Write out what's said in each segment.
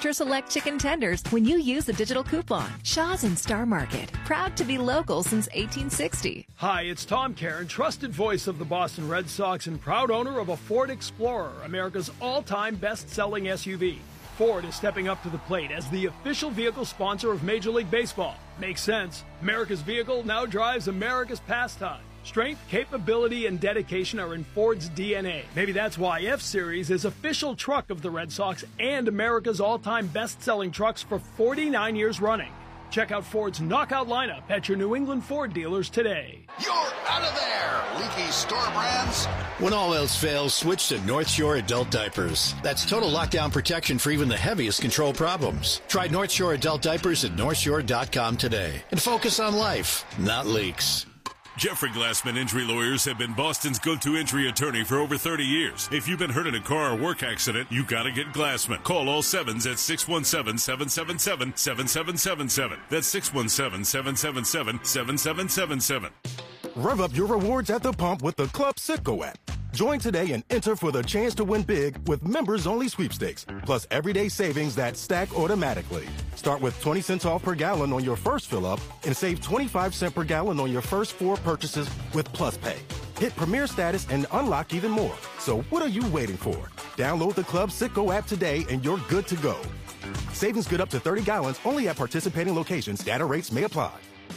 Signature Select chicken tenders when you use the digital coupon. Shaw's in Star Market. Proud to be local since 1860. Hi, it's Tom Caron, trusted voice of the Boston Red Sox and proud owner of a Ford Explorer, America's all-time best-selling SUV. Ford is stepping up to the plate as the official vehicle sponsor of Major League Baseball. Makes sense. America's vehicle now drives America's pastime. Strength, capability, and dedication are in Ford's DNA. Maybe that's why F-Series is official truck of the Red Sox and America's all-time best-selling trucks for 49 years running. Check out Ford's knockout lineup at your New England Ford dealers today. You're out of there, leaky store brands. When all else fails, switch to North Shore Adult Diapers. That's total lockdown protection for even the heaviest control problems. Try North Shore Adult Diapers at northshore.com today and focus on life, not leaks. Jeffrey Glassman Injury Lawyers have been Boston's go-to injury attorney for over 30 years. If you've been hurt in a car or work accident, you gotta get Glassman. Call all sevens at 617-777-7777. That's 617-777-7777. Rev up your rewards at the pump with the Club Citgo app. Join today and enter for the chance to win big with members-only sweepstakes, plus everyday savings that stack automatically. Start with 20 cents off per gallon on your first fill-up and save 25 cents per gallon on your first 4 purchases with Plus Pay. Hit Premier status and unlock even more. So what are you waiting for? Download the Club Citgo app today and you're good to go. Savings good up to 30 gallons only at participating locations. Data rates may apply.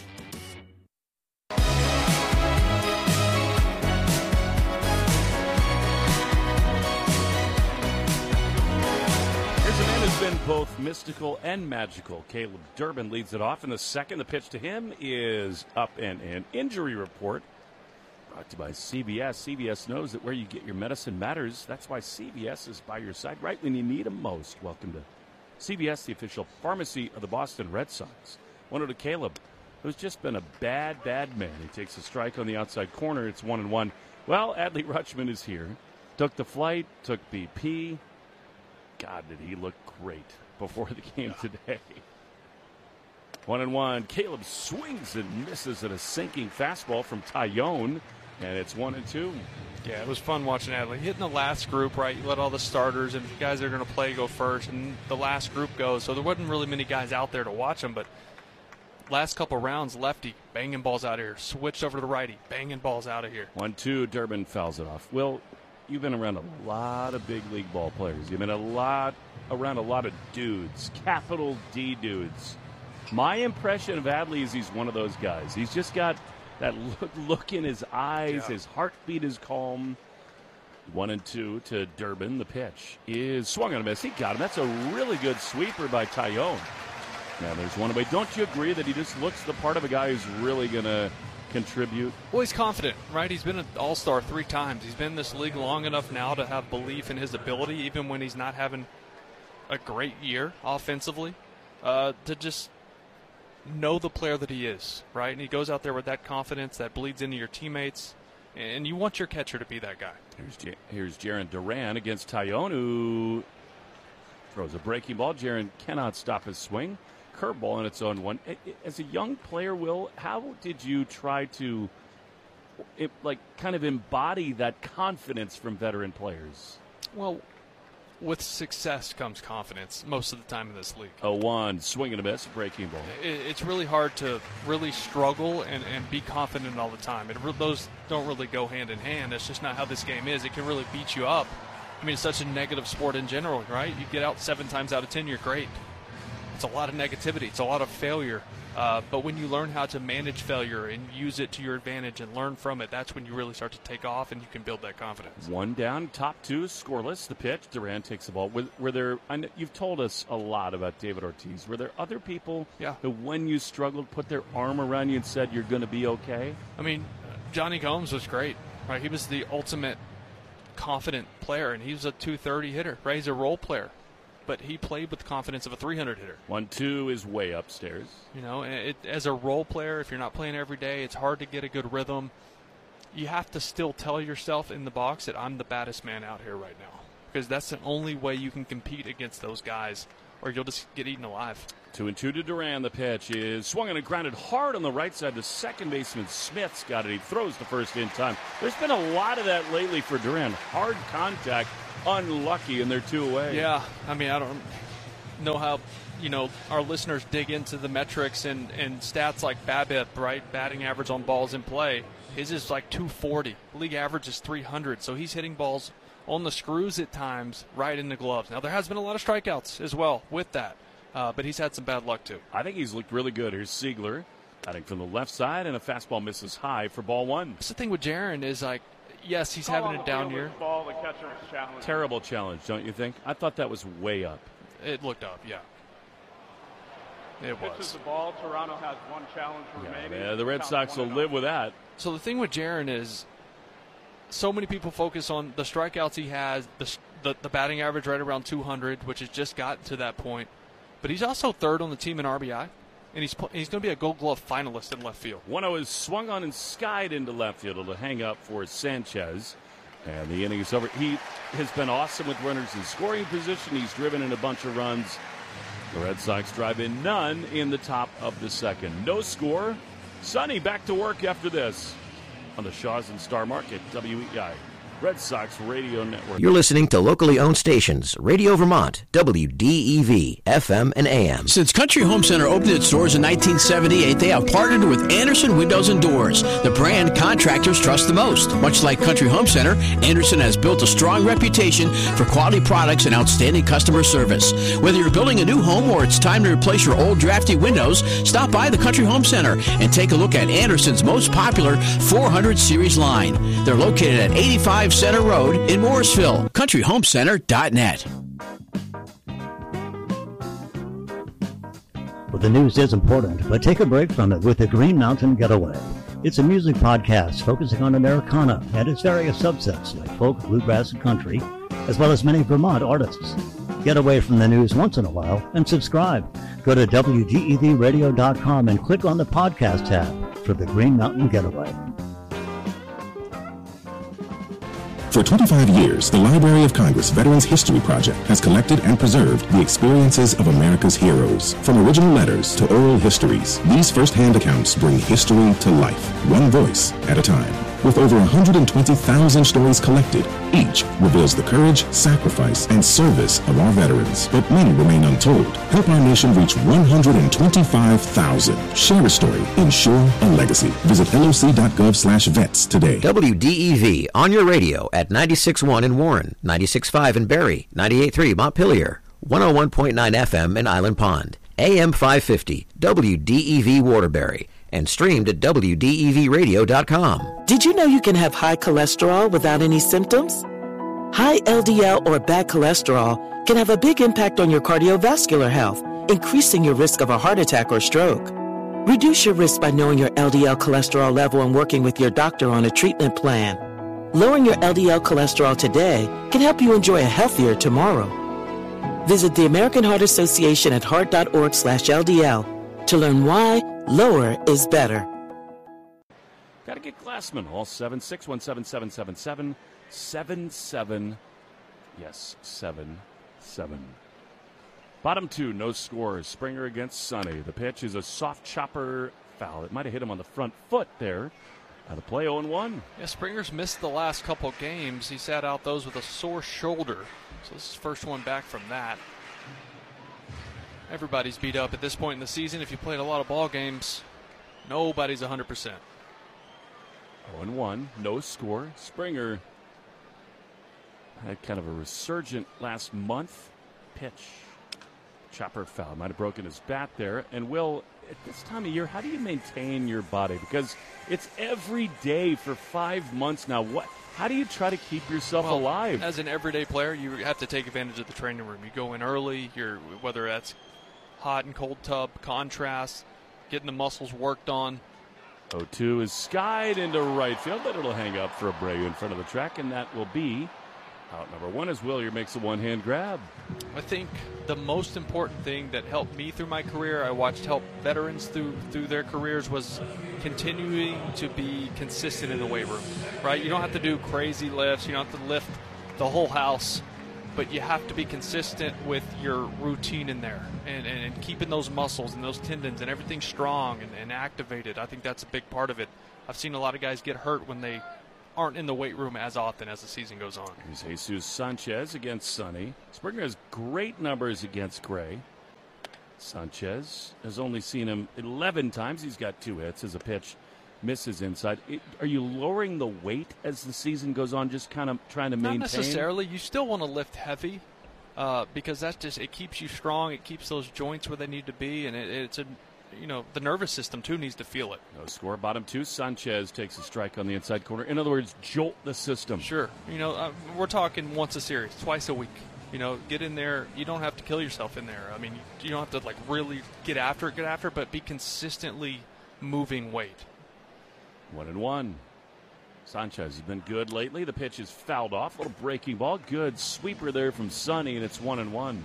Been both mystical and magical. Caleb Durbin leads it off in the second. The pitch to him is up and in. Injury report brought to you by CVS. CVS knows that where you get your medicine matters. That's why CVS is by your side right when you need them most. Welcome to CVS, the official pharmacy of the Boston Red Sox. 1-0 to Caleb, who's just been a bad man. He takes a strike on the outside corner. It's 1-1. Well, Adley Rutschman is here. Took the flight, took BP. God, did he look great before the game today. 1-1. Caleb swings and misses at a sinking fastball from Tyone, and it's 1-2. Yeah, it was fun watching Adley. Hitting the last group, right? You let all the starters and guys that are going to play go first, and the last group goes. So there wasn't really many guys out there to watch them, but last couple rounds, lefty, banging balls out of here. Switched over to the righty, banging balls out of here. 1-2. Durbin fouls it off. Will, you've been around a lot of big league ball players. You've been around a lot of dudes, capital D dudes. My impression of Adley is he's one of those guys. He's just got that look in his eyes. Yeah. His heartbeat is calm. 1-2 to Durbin. The pitch is swung on a miss. He got him. That's a really good sweeper by Tyone. Now there's one away. Don't you agree that he just looks the part of a guy who's really going to contribute? Well, he's confident, right? He's been an all-star 3 times. He's been in this league long enough now to have belief in his ability, even when he's not having a great year offensively, to just know the player that he is, right? And he goes out there with that confidence that bleeds into your teammates, and you want your catcher to be that guy. Here's Jarren Duran against Tyone, who throws a breaking ball. Jarren cannot stop his swing. Curveball on its own one. As a young player, Will, how did you try to kind of embody that confidence from veteran players? Well, with success comes confidence most of the time in this league. 0-1, swing and a miss, breaking ball. It's really hard to really struggle and be confident all the time. Those don't really go hand in hand. That's just not how this game is. It can really beat you up. I mean, it's such a negative sport in general, right? You get out 7 times out of 10, you're great. It's a lot of negativity. It's a lot of failure. But when you learn how to manage failure and use it to your advantage and learn from it, that's when you really start to take off and you can build that confidence. 1 down, top 2, scoreless. The pitch, Duran takes the ball. Were there? I know you've told us a lot about David Ortiz. Were there other people who, when you struggled, put their arm around you and said you're going to be okay? I mean, Johnny Gomes was great. Right, he was the ultimate confident player, and he was a 230 hitter. Right, he's a role player. But he played with the confidence of a 300 hitter. 1-2 is way upstairs. You know, as a role player, if you're not playing every day, it's hard to get a good rhythm. You have to still tell yourself in the box that I'm the baddest man out here right now. Because that's the only way you can compete against those guys, or you'll just get eaten alive. 2-2 to Duran. The pitch is swung and grounded hard on the right side. The second baseman Smith's got it. He throws the first in time. There's been a lot of that lately for Duran. Hard contact. Unlucky, and they're 2 away. Yeah, I mean, know how, our listeners dig into the metrics and stats like BABIP, right? Batting average on balls in play. His is like 240. League average is 300. So he's hitting balls on the screws at times, right in the gloves. Now, there has been a lot of strikeouts as well with that, but he's had some bad luck too. I think he's looked really good. Here's Siegler, batting from the left side, and a fastball misses high for ball one. That's the thing with Jaron is, like, yes, he's having a down year. Terrible challenge, don't you think? I thought that was way up. It looked up, yeah. It was. Pitches the ball. Toronto has one challenge remaining. Yeah, the Red Sox will live with that. So the thing with Jaron is, so many people focus on the strikeouts he has, the batting average right around 200, which has just gotten to that point. But he's also third on the team in RBI, and he's going to be a Gold Glove finalist in left field. 1-0 is swung on and skied into left field to hang up for Sanchez. And the inning is over. He has been awesome with runners in scoring position. He's driven in a bunch of runs. The Red Sox drive in none in the top of the second. No score. Sonny back to work after this on the Shaws and Star Market, WEI Red Sox Radio Network. You're listening to locally owned stations, Radio Vermont, WDEV, FM and AM. Since Country Home Center opened its doors in 1978, they have partnered with Anderson Windows and Doors, the brand contractors trust the most. Much like Country Home Center, Anderson has built a strong reputation for quality products and outstanding customer service. Whether you're building a new home or it's time to replace your old drafty windows, stop by the Country Home Center and take a look at Anderson's most popular 400 series line. They're located at 85 Center Road in Morrisville. CountryHomeCenter.net. Well, the news is important, but take a break from it with the Green Mountain Getaway. It's a music podcast focusing on Americana and its various subsets like folk, bluegrass, and country, as well as many Vermont artists. Get away from the news once in a while and subscribe. Go to WDEVradio.com and click on the podcast tab for the Green Mountain Getaway. For 25 years, the Library of Congress Veterans History Project has collected and preserved the experiences of America's heroes. From original letters to oral histories, these first-hand accounts bring history to life, one voice at a time. With over 120,000 stories collected, each reveals the courage, sacrifice, and service of our veterans. But many remain untold. Help our nation reach 125,000. Share a story. Ensure a legacy. Visit loc.gov/vets today. WDEV on your radio at 96.1 in Warren, 96.5 in Barrie, 98.3 Montpelier, 101.9 FM in Island Pond, AM 550, WDEV Waterbury, and streamed at WDEVradio.com. Did you know you can have high cholesterol without any symptoms? High LDL or bad cholesterol can have a big impact on your cardiovascular health, increasing your risk of a heart attack or stroke. Reduce your risk by knowing your LDL cholesterol level and working with your doctor on a treatment plan. Lowering your LDL cholesterol today can help you enjoy a healthier tomorrow. Visit the American Heart Association at heart.org/LDL to learn why lower is better. Got to get Glassman. All 7-617-777-77. Yes, 7-7. Bottom two, no scores. Springer against Sonny. The pitch is a soft chopper foul. It might have hit him on the front foot there. The play 0-1. Yeah, Springer's missed the last couple games. He sat out those with a sore shoulder. So this is his first one back from that. Everybody's beat up at this point in the season. If you played a lot of ball games, nobody's 100%. 0-1, no score. Springer had kind of a resurgent last month. Pitch. Chopper foul. Might have broken his bat there. And Will, at this time of year, how do you maintain your body? Because it's every day for 5 months now. How do you try to keep yourself alive? As an everyday player, you have to take advantage of the training room. You go in early, whether that's hot and cold tub, contrast, getting the muscles worked on. 0-2 is skied into right field, but it'll hang up for Abreu in front of the track, and that will be out number one as Willier makes a one-hand grab. I think the most important thing that helped me through my career, I watched help veterans through their careers, was continuing to be consistent in the weight room, right? You don't have to do crazy lifts. You don't have to lift the whole house, but you have to be consistent with your routine in there and keeping those muscles and those tendons and everything strong and activated. I think that's a big part of it. I've seen a lot of guys get hurt when they aren't in the weight room as often as the season goes on. Here's Jesus Sanchez against Sonny. Springer has great numbers against Gray. Sanchez has only seen him 11 times. He's got 2 hits as a pitch misses inside. Are you lowering the weight as the season goes on, just kind of trying to maintain? Not necessarily. You still want to lift heavy because it keeps you strong. It keeps those joints where they need to be, and the nervous system, too, needs to feel it. No score, bottom 2. Sanchez takes a strike on the inside corner. In other words, jolt the system. Sure. We're talking once a series, twice a week. Get in there. You don't have to kill yourself in there. I mean, you don't have to, really get after it, but be consistently moving weight. 1-1. Sanchez has been good lately. The pitch is fouled off. A little breaking ball. Good sweeper there from Sonny, and it's 1-1.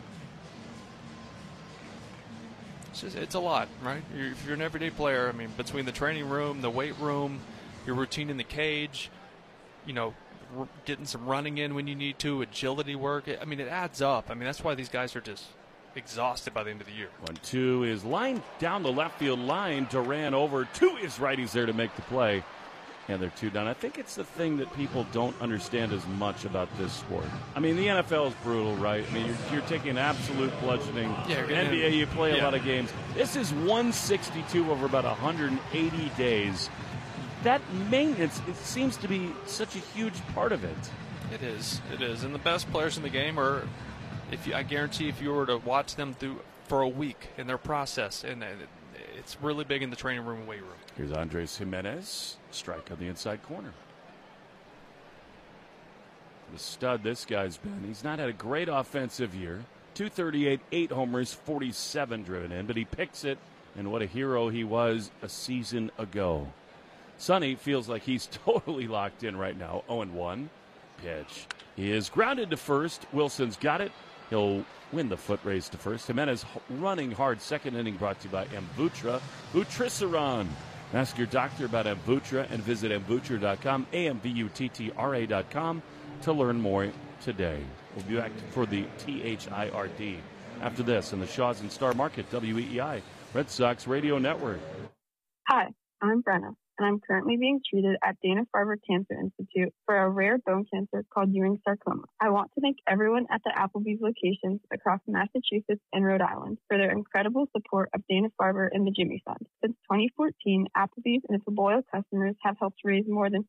It's a lot, right? If you're an everyday player, I mean, between the training room, the weight room, your routine in the cage, getting some running in when you need to, agility work. It adds up. I mean, that's why these guys are just exhausted by the end of the year. 1-2 is lined down the left field line. Duran over to his right. He's there to make the play. And they're 2 down. I think it's the thing that people don't understand as much about this sport. I mean, the NFL is brutal, right? I mean, you're taking absolute bludgeoning. Yeah, NBA, you play a lot of games. This is 162 over about 180 days. That maintenance, it seems to be such a huge part of it. It is. And the best players in the game are, I guarantee if you were to watch them for a week in their process, and it's really big in the training room and weight room. Here's Andres Jimenez, strike on the inside corner. The stud this guy's been. He's not had a great offensive year. 238, 8 homers, 47 driven in, but he picks it, and what a hero he was a season ago. Sonny feels like he's totally locked in right now. 0-1 pitch. He is grounded to first. Wilson's got it. He'll win the foot race to first. Jimenez running hard. Second inning brought to you by Amvuttra. Vutrisiran. Ask your doctor about Amvuttra and visit Amvuttra.com, AMVUTTRA.com to learn more today. We'll be back for the THIRD after this in the Shaws and Star Market, WEEI, Red Sox Radio Network. Hi, I'm Brenna, and I'm currently being treated at Dana-Farber Cancer Institute for a rare bone cancer called Ewing sarcoma. I want to thank everyone at the Applebee's locations across Massachusetts and Rhode Island for their incredible support of Dana-Farber and the Jimmy Fund. Since 2014, Applebee's and its loyal customers have helped raise more than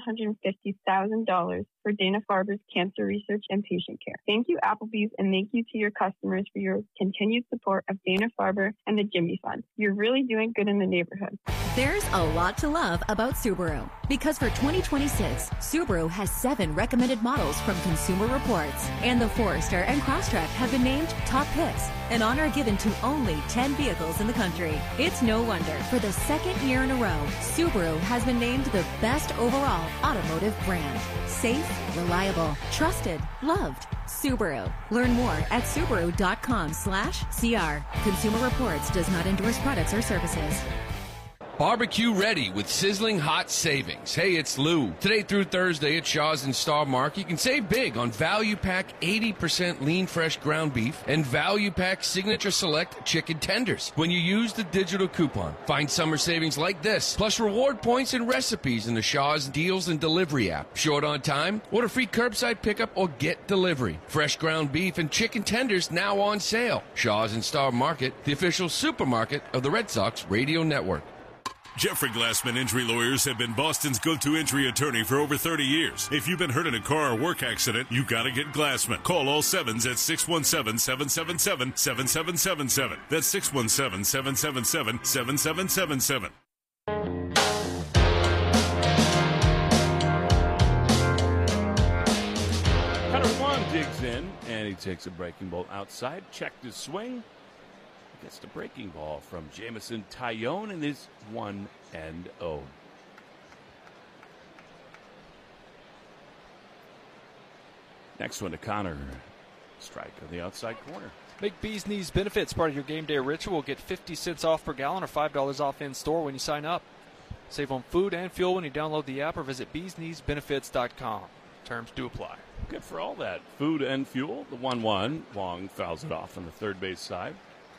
$750,000 for Dana-Farber's cancer research and patient care. Thank you, Applebee's, and thank you to your customers for your continued support of Dana-Farber and the Jimmy Fund. You're really doing good in the neighborhood. There's a lot to love about Subaru, because for 2026, Subaru has 7 recommended models from Consumer Reports, and the Forester and Crosstrek have been named top picks, an honor given to only 10 vehicles in the country. It's no wonder, for the 2nd year in a row, Subaru has been named the best overall automotive brand. Safe, reliable, trusted, loved. Subaru. Learn more at Subaru.com/CR. Consumer Reports does not endorse products or services. Barbecue ready with sizzling hot savings. Hey, it's Lou. Today through Thursday at Shaws and Star Market, you can save big on Value Pack 80% lean fresh ground beef and Value Pack Signature Select chicken tenders when you use the digital coupon. Find summer savings like this, plus reward points and recipes in the Shaws Deals and Delivery app. Short on time? Order free curbside pickup or get delivery. Fresh ground beef and chicken tenders now on sale. Shaws and Star Market, the official supermarket of the Red Sox Radio Network. Jeffrey Glassman Injury Lawyers have been Boston's go-to injury attorney for over 30 years. If you've been hurt in a car or work accident, you got to get Glassman. Call all 7s at 617-777-7777. That's 617-777-7777. Digs in, and he takes a breaking ball outside. Checked his swing. Gets the breaking ball from Jameson Taillon, and is 1-0. Next one to Connor. Strike on the outside corner. Make Bees Knees Benefits part of your game day ritual. Get 50 cents off per gallon or $5 off in store when you sign up. Save on food and fuel when you download the app or visit beeskneesbenefits.com. Terms do apply. Good for all that. Food and fuel. The 1-1. Long fouls it off on the third base side.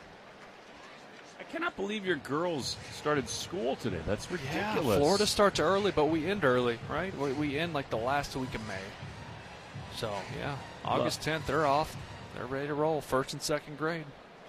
I cannot believe your girls started school today. That's ridiculous. Yeah, Florida starts early, but we end early, right? We end like the last week of May. So, yeah, August 10th, they're off. They're ready to roll, 1st and 2nd grade.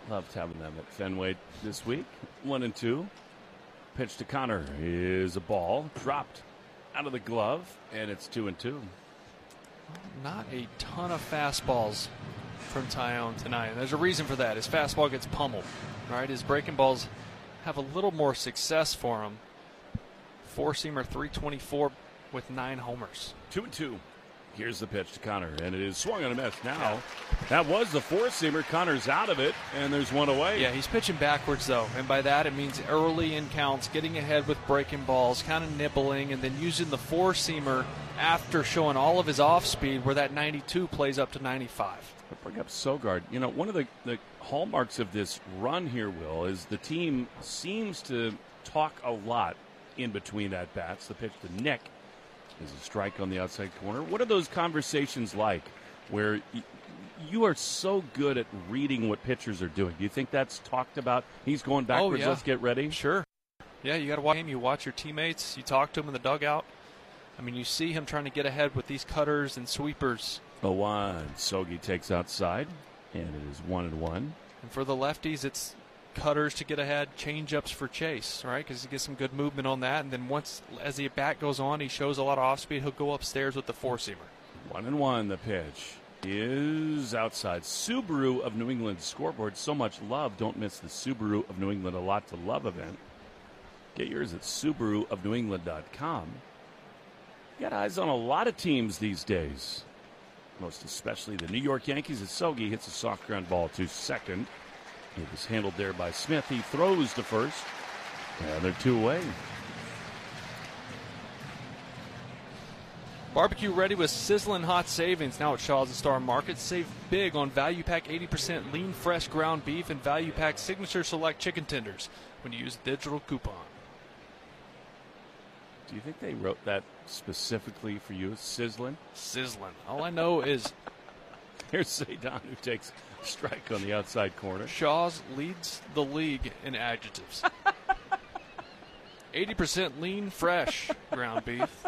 Loved having them at Fenway this week. 1-2. Pitch to Connor is a ball dropped out of the glove, and it's 2-2. Not a ton of fastballs from Taillon tonight, and there's a reason for that. His fastball gets pummeled, right? His breaking balls have a little more success for him. Four-seamer 324 with 9 homers. 2-2. Here's the pitch to Connor, and it is swung on a miss. Now, that was the four-seamer. Connor's out of it, and there's one away. Yeah, he's pitching backwards, though, and by that it means early in counts, getting ahead with breaking balls, kind of nibbling, and then using the four-seamer after showing all of his off-speed, where that 92 plays up to 95. I'll bring up Sogard. You know, one of the hallmarks of this run here, Will, is the team seems to talk a lot in between at-bats. The pitch to Nick is a strike on the outside corner. What are those conversations like where you are so good at reading what pitchers are doing? Do you think that's talked about? He's going backwards. Oh, yeah. Let's get ready. Sure. Yeah, you got to watch him. You watch your teammates. You talk to him in the dugout. I mean, you see him trying to get ahead with these cutters and sweepers. 0-1. Sogi takes outside, and it is 1-1. And for the lefties, it's cutters to get ahead, change-ups for Chase, right? Because he gets some good movement on that. And then as the at-bat goes on, he shows a lot of off-speed. He'll go upstairs with the four-seamer. 1-1. The pitch is outside. Subaru of New England scoreboard. So much love. Don't miss the Subaru of New England A Lot to Love event. Get yours at SubaruofNewEngland.com. You got eyes on a lot of teams these days, most especially the New York Yankees. As Sogi hits a soft ground ball to second. It was handled there by Smith. He throws to first, and they're 2 away. Barbecue ready with sizzling hot savings now at Shaw's and Star Market. Save big on Value Pack 80% lean fresh ground beef and Value Pack Signature Select chicken tenders when you use the digital coupon. Do you think they wrote that specifically for you? Sizzling? Sizzling. All I know is here's Cedon, who takes a strike on the outside corner. Shaw's leads the league in adjectives. 80% lean fresh ground beef.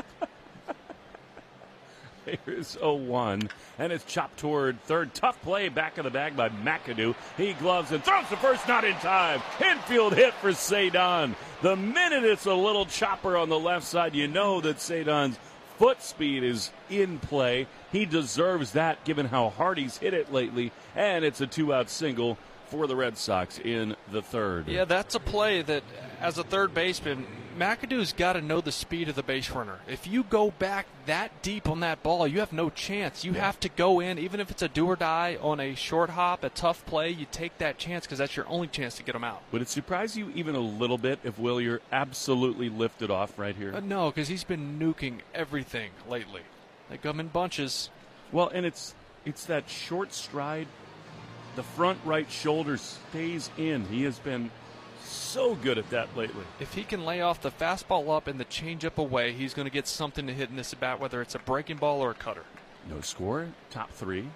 Here's 0-1, and it's chopped toward third. Tough play back of the bag by McAdoo. He gloves and throws to first, not in time. Infield hit for Cedon. The minute it's a little chopper on the left side, you know that Cedon's foot speed is in play. He deserves that given how hard he's hit it lately, and it's a 2-out single for the Red Sox in the third. Yeah, that's a play that, as a third baseman, McAdoo's got to know the speed of the base runner. If you go back that deep on that ball, you have no chance. You have to go in, even if it's a do or die on a short hop, a tough play, you take that chance because that's your only chance to get him out. Would it surprise you even a little bit if Willier absolutely lifted off right here? No, because he's been nuking everything lately. They come in bunches. Well, and it's that short stride. The front right shoulder stays in. He has been so good at that lately. If he can lay off the fastball up and the changeup away, he's going to get something to hit in this at bat, whether it's a breaking ball or a cutter. No score, top 3.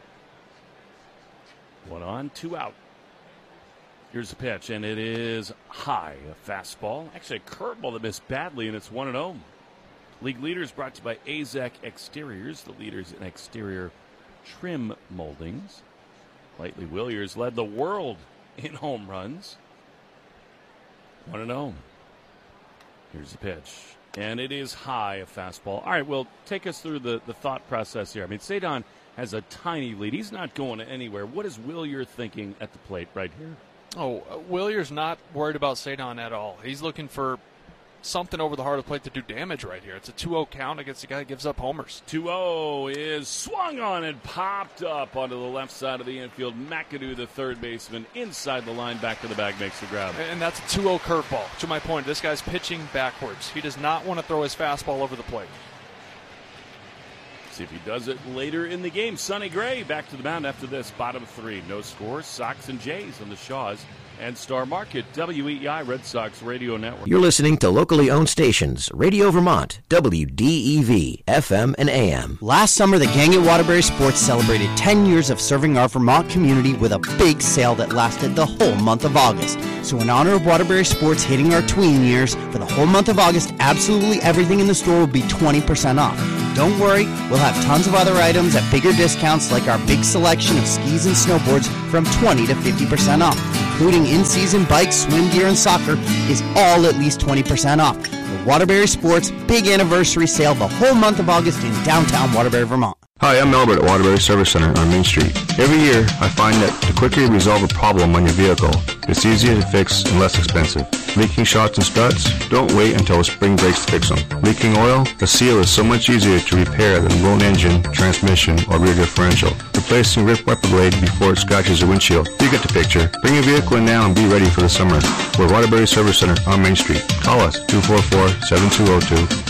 1 on, 2 out. Here's the pitch, and it is high. A fastball, actually a curveball that missed badly, and it's 1-0. League leaders brought to you by AZEK Exteriors, the leaders in exterior trim moldings. Lately, Williers led the world in home runs. 1-0. Here's the pitch. And it is high, a fastball. All right, well, take us through the thought process here. I mean, Cedon has a tiny lead. He's not going anywhere. What is Willier thinking at the plate right here? Oh, Willier's not worried about Cedon at all. He's looking for something over the heart of the plate to do damage right here. It's a 2-0 count against a guy that gives up homers. 2-0 is swung on and popped up onto the left side of the infield. McAdoo, the third baseman, inside the line, back to the bag, makes the grab. And that's a 2-0 curveball. To my point, this guy's pitching backwards. He does not want to throw his fastball over the plate. See if he does it later in the game. Sonny Gray back to the mound after this. Bottom 3. No score. Sox and Jays on the Shaws and Star Market. WEEI Red Sox Radio Network. You're listening to locally owned stations, Radio Vermont, WDEV, FM and AM. Last summer, the gang at Waterbury Sports celebrated 10 years of serving our Vermont community with a big sale that lasted the whole month of August. So in honor of Waterbury Sports hitting our tween years, for the whole month of August, absolutely everything in the store will be 20% off. Don't worry, we'll have tons of other items at bigger discounts like our big selection of skis and snowboards from 20 to 50% off. including in-season bikes, swim gear, and soccer, is all at least 20% off. The Waterbury Sports Big Anniversary Sale the whole month of August in downtown Waterbury, Vermont. Hi, I'm Albert at Waterbury Service Center on Main Street. Every year, I find that the quicker you resolve a problem on your vehicle, it's easier to fix and less expensive. Leaking shocks and struts? Don't wait until a spring breaks to fix them. Leaking oil? A seal is so much easier to repair than a blown engine, transmission, or rear differential. Replacing ripped wiper blade before it scratches your windshield. You get the picture. Bring your vehicle in now and be ready for the summer. We're Waterbury Service Center on Main Street. Call us 244-7202.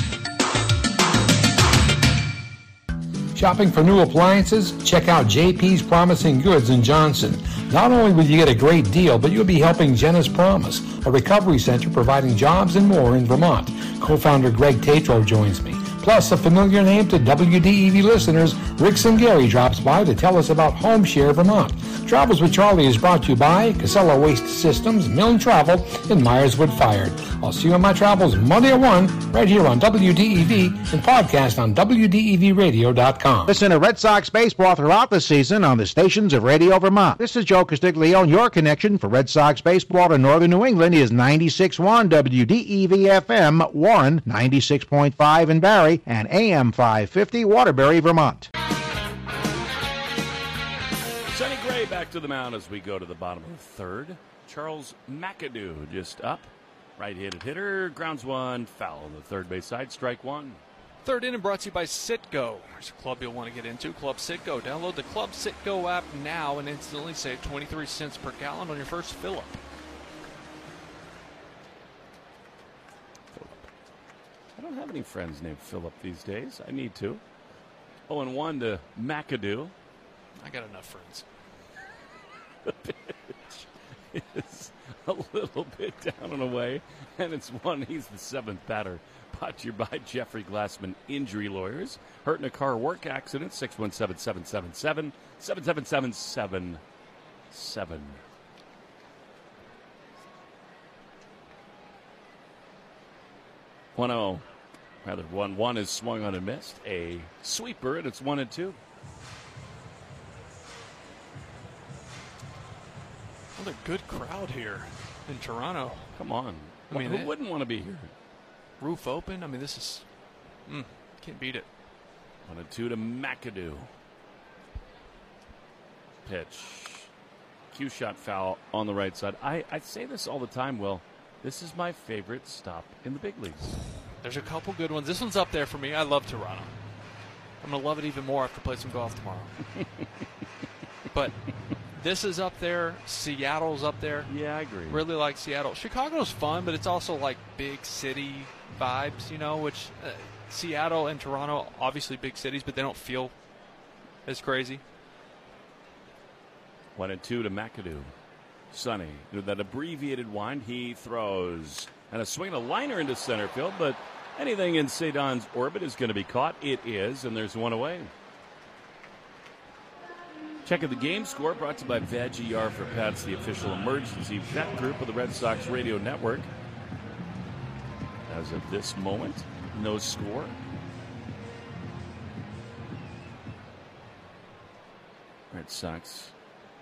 Shopping for new appliances? Check out JP's Promising Goods in Johnson. Not only will you get a great deal, but you'll be helping Jenna's Promise, a recovery center providing jobs and more in Vermont. Co-founder Greg Tatro joins me. Plus, a familiar name to WDEV listeners, Rick Singari drops by to tell us about Home Share Vermont. Travels with Charlie is brought to you by Casella Waste Systems, Milne Travel, and Myerswood Fired. I'll see you on my travels Monday at 1, right here on WDEV, and podcast on WDEVradio.com. Listen to Red Sox baseball throughout the season on the stations of Radio Vermont. This is Joe Castiglione. Your connection for Red Sox baseball to Northern New England is 96.1 WDEV-FM, Warren, 96.5 in Barrie, and AM 550 Waterbury, Vermont. Sonny Gray back to the mound as we go to the bottom of the third. Charles McAdoo just up. Right-handed hitter, grounds one, foul on the third base side, strike one. Third inning brought to you by Citgo. There's a club you'll want to get into, Club Citgo. Download the Club Citgo app now and instantly save 23 cents per gallon on your first fill-up. I don't have any friends named Philip these days. I need to. 0-1 to McAdoo. I got enough friends. The pitch is a little bit down and away, and it's one. He's the seventh batter. Brought to you by Jeffrey Glassman Injury Lawyers. Hurt in a car work accident, 617-777-7777. 1-0. Rather, 1-1 is swung on and missed. A sweeper, and it's 1-2. Another good crowd here in Toronto. Come on. I mean, who wouldn't want to be here? Roof open. I mean, this is... can't beat it. 1-2 to McAdoo. Pitch. Cue shot foul on the right side. I say this all the time, Will. This is my favorite stop in the big leagues. There's a couple good ones. This one's up there for me. I love Toronto. I'm going to love it even more after I play some golf tomorrow. But this is up there. Seattle's up there. Yeah, I agree. Really like Seattle. Chicago's fun, but it's also like big city vibes, which Seattle and Toronto, obviously big cities, but they don't feel as crazy. 1-2 to McAdoo. Sonny, that abbreviated wind, he throws. And a swing and a liner into center field, but anything in Cedon's orbit is going to be caught. It is, and there's one away. Check of the game score brought to you by Veg ER for Pets, the official emergency vet group of the Red Sox Radio Network. As of this moment, no score. Red Sox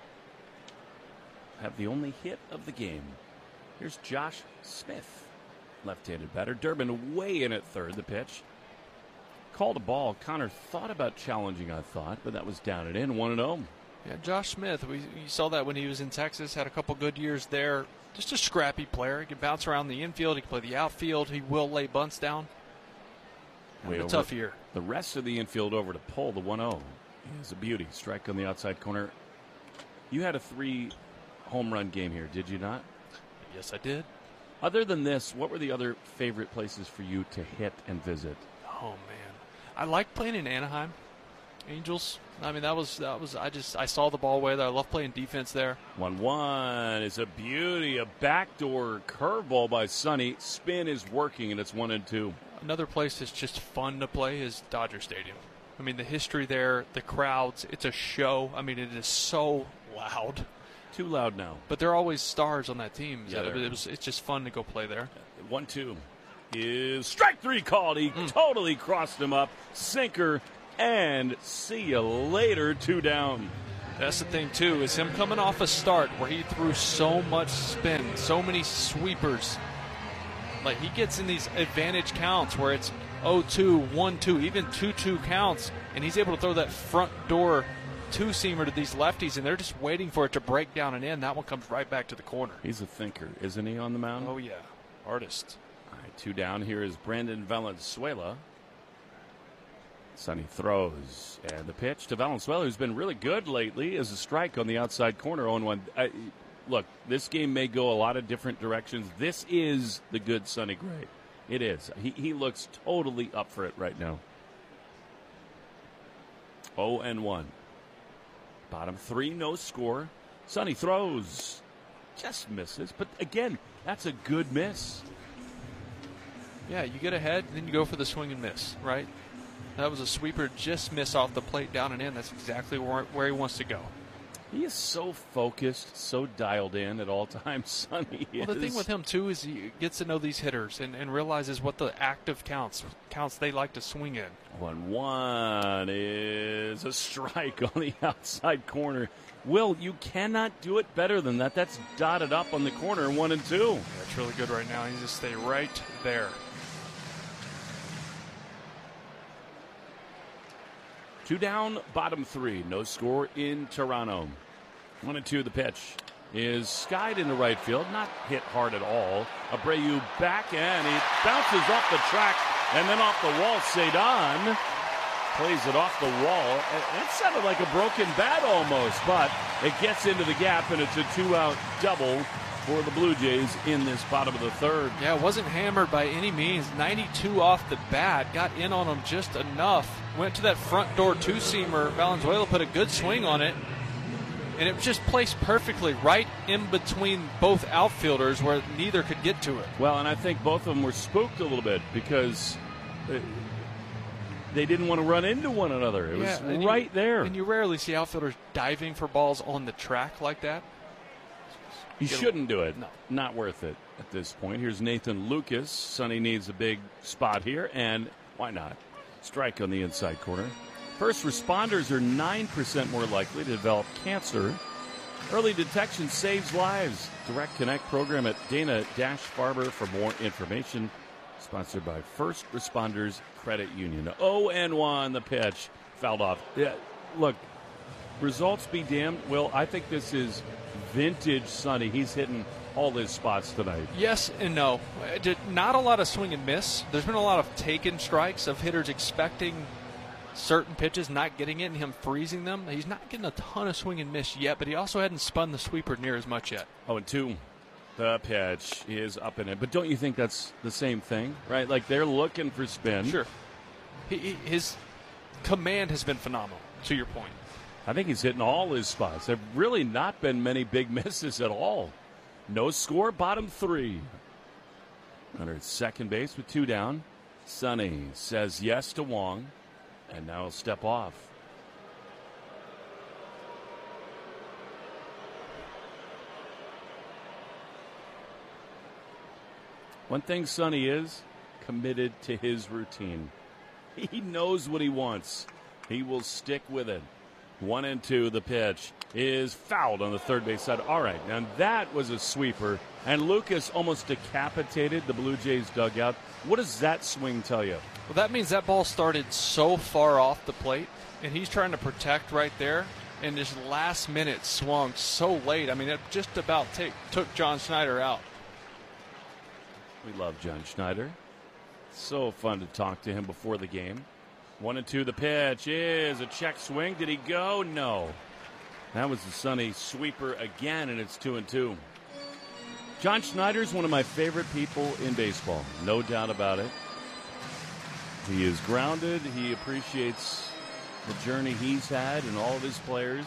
have the only hit of the game. Here's Josh Smith, left-handed batter. Durbin way in at third, the pitch. Called a ball. Connor thought about challenging, I thought, but that was down and in, 1-0. Yeah, Josh Smith, we saw that when he was in Texas, had a couple good years there. Just a scrappy player. He can bounce around the infield. He can play the outfield. He will lay bunts down. A tough year. The rest of the infield over to pull the 1-0. He's a beauty. Strike on the outside corner. You had a 3-home run game here, did you not? Yes, I did. Other than this, what were the other favorite places for you to hit and visit? Oh, man. I like playing in Anaheim. Angels. I mean, that was. I saw the ball way there. I love playing defense there. 1-1 is a beauty. A backdoor curveball by Sonny. Spin is working, and it's 1-2. Another place that's just fun to play is Dodger Stadium. I mean, the history there, the crowds, it's a show. I mean, it is so loud. Too loud now. But there are always stars on that team. Yeah, it's just fun to go play there. 1-2 is strike three called. He totally crossed him up. Sinker, and see you later. 2 down. That's the thing, too, is him coming off a start where he threw so much spin, so many sweepers. Like, he gets in these advantage counts where it's 0-2, 1-2, even 2-2 counts, and he's able to throw that front door two-seamer to these lefties, and they're just waiting for it to break down and in. That one comes right back to the corner. He's a thinker, isn't he, on the mound? Oh, yeah. Artist. All right, 2 down. Here is Brandon Valenzuela. Sonny throws, and the pitch to Valenzuela, who's been really good lately, is a strike on the outside corner. 0-1. Look, this game may go a lot of different directions. This is the good Sonny Gray. It is. He looks totally up for it right now. 0-1. Bottom 3, no score. Sonny throws. Just misses. But again, that's a good miss. Yeah, you get ahead, then you go for the swing and miss, right? That was a sweeper, just miss off the plate, down and in. That's exactly where he wants to go. He is so focused, so dialed in at all times, Sonny is. Well, the thing with him, too, is he gets to know these hitters and realizes what the active counts they like to swing in. 1-1 is a strike on the outside corner. Will, you cannot do it better than that. That's dotted up on the corner, 1-2. Yeah, it's really good right now. You just stay right there. 2 down, bottom 3. No score in Toronto. 1-2 the pitch is skied into right field. Not hit hard at all. Abreu back, and he bounces off the track and then off the wall. Cedon plays it off the wall. It sounded like a broken bat almost, but it gets into the gap, and it's a 2-out double for the Blue Jays in this bottom of the 3rd. Yeah, it wasn't hammered by any means. 92 off the bat. Got in on him just enough. Went to that front door two-seamer. Valenzuela put a good swing on it. And it was just placed perfectly right in between both outfielders where neither could get to it. Well, and I think both of them were spooked a little bit because they didn't want to run into one another. It was right there. And you rarely see outfielders diving for balls on the track like that. You shouldn't do it. No. Not worth it at this point. Here's Nathan Lucas. Sonny needs a big spot here, and why not? Strike on the inside corner. First responders are 9% more likely to develop cancer. Early detection saves lives. Direct Connect program at Dana-Farber for more information. Sponsored by First Responders Credit Union. 0-1 the pitch. Fouled off. Yeah, look, results be damned. Well, I think this is vintage Sonny. He's hitting all his spots tonight. Yes and no. Not a lot of swing and miss. There's been a lot of taken strikes of hitters expecting certain pitches, not getting it, and him freezing them. He's not getting a ton of swing and miss yet, but he also hadn't spun the sweeper near as much yet. 0-2. The pitch is up in it. But don't you think that's the same thing, right? Like they're looking for spin. Sure. His command has been phenomenal, to your point. I think he's hitting all his spots. There have really not been many big misses at all. No score, bottom 3. Under at second base with 2 down. Sonny says yes to Wong, and now he'll step off. One thing Sonny is committed to his routine. He knows what he wants. He will stick with it. 1-2, the pitch is fouled on the third base side. All right, now that was a sweeper, and Lucas almost decapitated the Blue Jays dugout. What does that swing tell you? Well, that means that ball started so far off the plate, and he's trying to protect right there, and this last minute swung so late. I mean, it just about took John Schneider out. We love John Schneider. So fun to talk to him before the game. 1-2, the pitch is a check swing. Did he go? No. That was the Sonny sweeper again, and it's 2-2. John Schneider's one of my favorite people in baseball, no doubt about it. He is grounded. He appreciates the journey he's had and all of his players.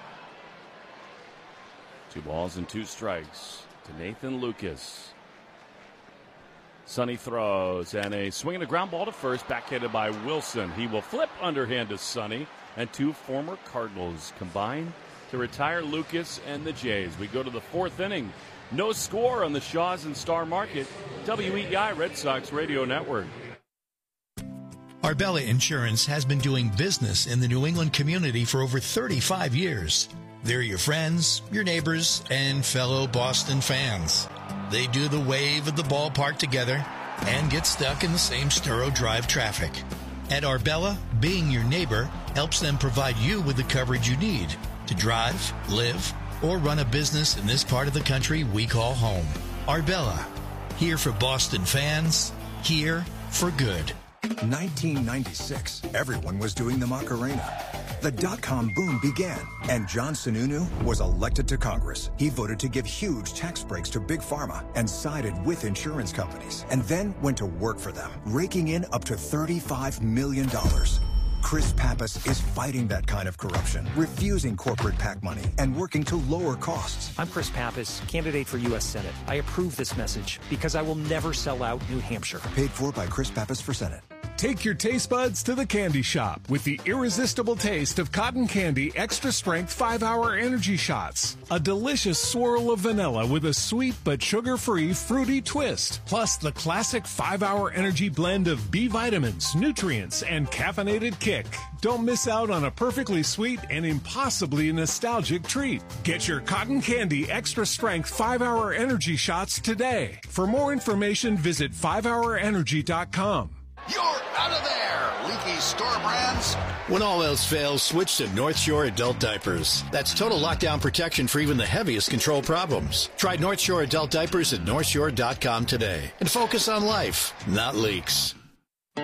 2 balls and 2 strikes to Nathan Lucas. Sonny throws, and a swing and a ground ball to first, backhanded by Wilson. He will flip underhand to Sonny, and 2 former Cardinals combine to retire Lucas and the Jays. We go to the 4th inning. No score on the Shaws and Star Market. WEEI Red Sox Radio Network. Arbella Insurance has been doing business in the New England community for over 35 years. They're your friends, your neighbors, and fellow Boston fans. They do the wave at the ballpark together and get stuck in the same Sturo Drive traffic. At Arbella, being your neighbor helps them provide you with the coverage you need to drive, live, or run a business in this part of the country we call home. Arbella, here for Boston fans, here for good. 1996, everyone was doing the Macarena. The dot-com boom began, and John Sununu was elected to Congress. He voted to give huge tax breaks to Big Pharma and sided with insurance companies, and then went to work for them, raking in up to $35 million. Chris Pappas is fighting that kind of corruption, refusing corporate PAC money, and working to lower costs. I'm Chris Pappas, candidate for U.S. Senate. I approve this message because I will never sell out New Hampshire. Paid for by Chris Pappas for Senate. Take your taste buds to the candy shop with the irresistible taste of Cotton Candy Extra Strength 5-Hour Energy Shots. A delicious swirl of vanilla with a sweet but sugar-free fruity twist. Plus the classic 5-Hour Energy blend of B vitamins, nutrients, and caffeinated kick. Don't miss out on a perfectly sweet and impossibly nostalgic treat. Get your Cotton Candy Extra Strength 5-Hour Energy Shots today. For more information, visit 5hourenergy.com. You're out of there! Leaky store brands. When all else fails, switch to North Shore Adult Diapers. That's total lockdown protection for even the heaviest control problems. Try North Shore Adult Diapers at NorthShore.com today. And focus on life, not leaks.